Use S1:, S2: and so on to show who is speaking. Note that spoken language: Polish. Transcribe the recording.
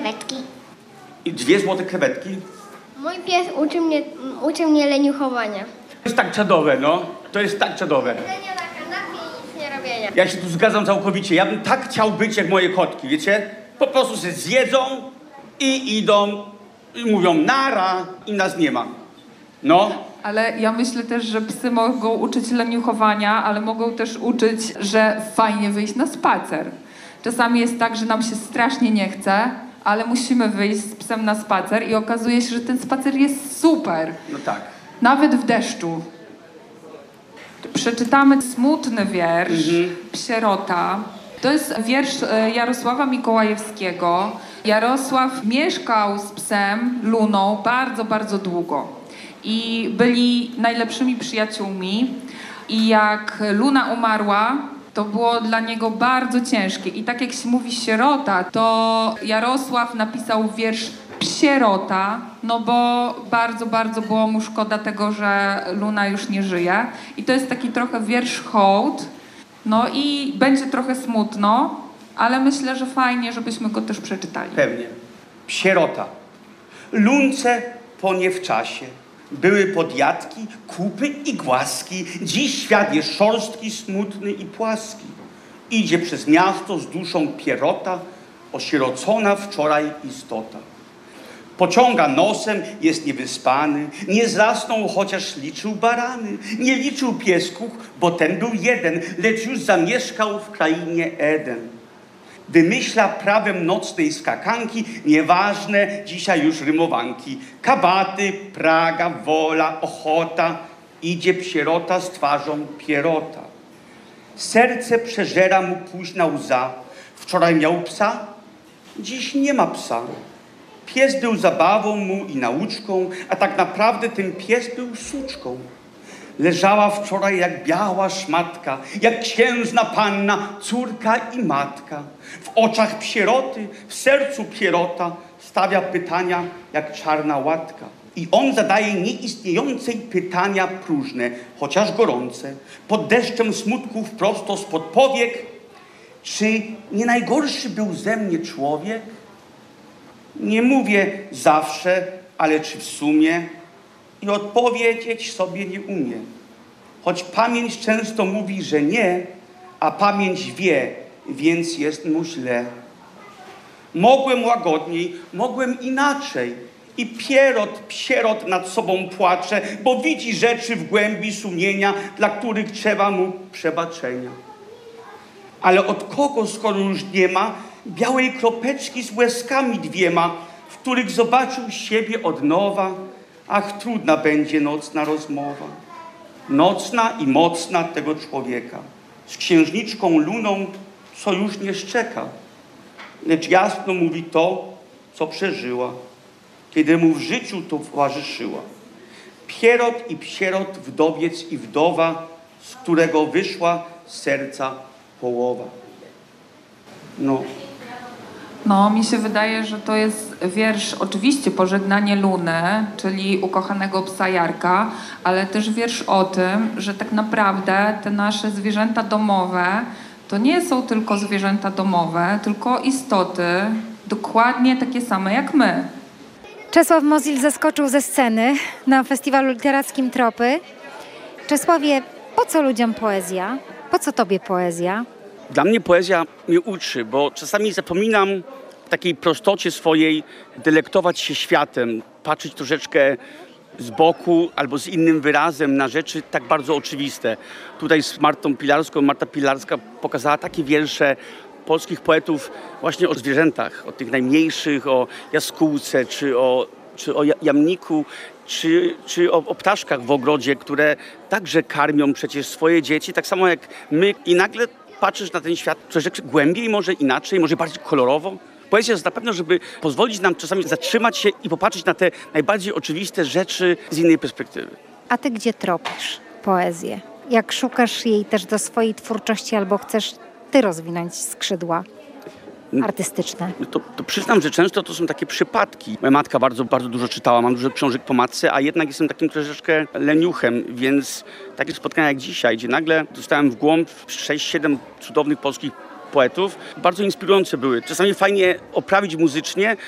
S1: krewetki.
S2: I 2 złote krewetki.
S1: Mój pies uczy mnie leniuchowania.
S2: To jest tak czadowe, no. To jest tak czadowe.
S1: Siedzenia na kanapie i nic nie robienia.
S2: Ja się tu zgadzam całkowicie. Ja bym tak chciał być jak moje kotki, wiecie? Po prostu się zjedzą i idą i mówią nara i nas nie ma. No.
S3: Ale ja myślę też, że psy mogą uczyć leniuchowania, ale mogą też uczyć, że fajnie wyjść na spacer. Czasami jest tak, że nam się strasznie nie chce, ale musimy wyjść z psem na spacer i okazuje się, że ten spacer jest super.
S2: No tak.
S3: Nawet w deszczu. Przeczytamy smutny wiersz Psierota. To jest wiersz Jarosława Mikołajewskiego. Jarosław mieszkał z psem Luną bardzo, bardzo długo. I byli najlepszymi przyjaciółmi. I jak Luna umarła, to było dla niego bardzo ciężkie. I tak jak się mówi sierota, to Jarosław napisał wiersz Psierota, no bo bardzo, bardzo było mu szkoda tego, że Luna już nie żyje. I to jest taki trochę wiersz hołd. No i będzie trochę smutno, ale myślę, że fajnie, żebyśmy go też przeczytali.
S2: Pewnie. Psierota. Lunce po nie w czasie. Były podjadki, kupy i głaski. Dziś świat jest szorstki, smutny i płaski. Idzie przez miasto z duszą pierota, osierocona wczoraj istota. Pociąga nosem, jest niewyspany, nie zasnął, chociaż liczył barany. Nie liczył piesków, bo ten był jeden, lecz już zamieszkał w krainie Eden. Wymyśla prawem nocnej skakanki, nieważne dzisiaj już rymowanki. Kabaty, Praga, Wola, Ochota, idzie psierota z twarzą pierota. Serce przeżera mu późna łza. Wczoraj miał psa, dziś nie ma psa. Pies był zabawą mu i nauczką, a tak naprawdę ten pies był suczką. Leżała wczoraj jak biała szmatka, jak księżna panna, córka i matka. W oczach psieroty, w sercu pierota stawia pytania jak czarna łatka. I on zadaje nieistniejące pytania próżne, chociaż gorące, pod deszczem smutków prosto spod powiek. Czy nie najgorszy był ze mnie człowiek? Nie mówię zawsze, ale czy w sumie? I odpowiedzieć sobie nie umie. Choć pamięć często mówi, że nie, a pamięć wie, więc jest mu źle. Mogłem łagodniej, mogłem inaczej. I psierot nad sobą płacze, bo widzi rzeczy w głębi sumienia, dla których trzeba mu przebaczenia. Ale od kogo, skoro już nie ma białej kropeczki z łezkami 2, w których zobaczył siebie od nowa? Ach, trudna będzie nocna rozmowa. Nocna i mocna tego człowieka. Z księżniczką Luną, co już nie szczeka. Lecz jasno mówi to, co przeżyła, kiedy mu w życiu towarzyszyła. Pierot i psierot, wdowiec i wdowa, z którego wyszła z serca połowa.
S3: No, mi się wydaje, że to jest wiersz, oczywiście Pożegnanie Luny, czyli ukochanego psa Jarka, ale też wiersz o tym, że tak naprawdę te nasze zwierzęta domowe to nie są tylko zwierzęta domowe, tylko istoty dokładnie takie same jak my.
S4: Czesław Mozil zaskoczył ze sceny na festiwalu literackim Tropy. Czesławie, po co ludziom poezja? Po co tobie poezja?
S2: Dla mnie poezja mnie uczy, bo czasami zapominam w takiej prostocie swojej delektować się światem, patrzeć troszeczkę z boku albo z innym wyrazem na rzeczy tak bardzo oczywiste. Tutaj z Martą Pilarską, Marta Pilarska pokazała takie wiersze polskich poetów właśnie o zwierzętach, o tych najmniejszych, o jaskółce, czy o jamniku, czy o ptaszkach w ogrodzie, które także karmią przecież swoje dzieci, tak samo jak my. I nagle patrzysz na ten świat troszeczkę głębiej, może inaczej, może bardziej kolorowo. Poezja jest na pewno, żeby pozwolić nam czasami zatrzymać się i popatrzeć na te najbardziej oczywiste rzeczy z innej perspektywy.
S4: A ty gdzie tropisz poezję? Jak szukasz jej też do swojej twórczości albo chcesz ty rozwinąć skrzydła artystyczne?
S2: To przyznam, że często to są takie przypadki. Moja matka bardzo, bardzo dużo czytała, mam dużo książek po matce, a jednak jestem takim troszeczkę leniuchem, więc takie spotkania jak dzisiaj, gdzie nagle dostałem w głąb 6-7 cudownych polskich poetów, bardzo inspirujące były. Czasami fajnie oprawić muzycznie,